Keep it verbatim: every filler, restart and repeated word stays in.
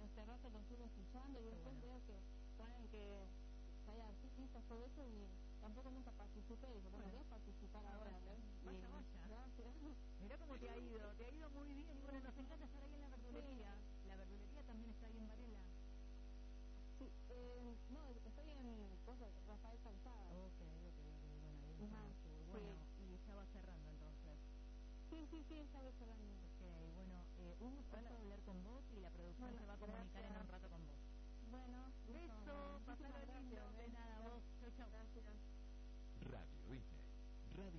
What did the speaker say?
hace rato lo estuve escuchando y después bueno. veo que ponen que hay artistas, todo eso, y tampoco nunca participé. Y dije, bueno, Bueno. voy a participar Ah, ahora. vaya, ¿ves? vaya, Y- vaya. Gracias. Mirá cómo te ha ido, te ha ido muy bien. Y bueno, nos encanta estar ahí en la verdulería. La verdulería también está ahí en Varela. Sí, eh, no, estoy en cosas, Rafael Calzada. Ok, ok, ok, bueno, ahí en Ajá, zona sur. sí. Bueno, y ya va cerrando entonces. Sí, sí, sí, está cerrando. Ok, bueno, eh, un gusto Bueno. hablar con vos y la producción Bueno, se va a comunicar gracias. en un rato con vos. Bueno, Beso, muchísimas pasalo lindo. gracias, De ¿eh? nada, vos. Chau, chau. Gracias.